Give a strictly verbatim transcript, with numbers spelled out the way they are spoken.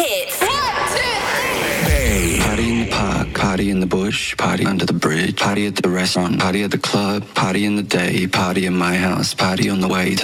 hits. One, two, three. Hey. Party in the park, party in the bush, party under the bridge, party at the restaurant, party at the club, party in the day, party in my house, party on the way to